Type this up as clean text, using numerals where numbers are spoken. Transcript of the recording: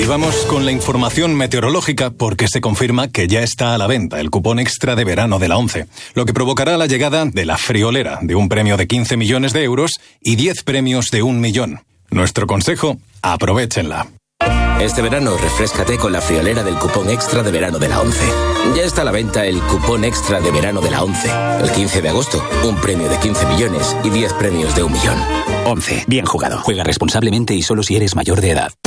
Y vamos con la información meteorológica porque se confirma que ya está a la venta el cupón extra de verano de la ONCE, lo que provocará la llegada de la friolera de un premio de 15 millones de euros y 10 premios de 1 millón. Nuestro consejo, aprovéchenla. Este verano refréscate con la friolera del cupón extra de verano de la ONCE. Ya está a la venta el cupón extra de verano de la ONCE. El 15 de agosto, un premio de 15 millones y 10 premios de 1 millón. ONCE. Bien jugado. Juega responsablemente y solo si eres mayor de edad.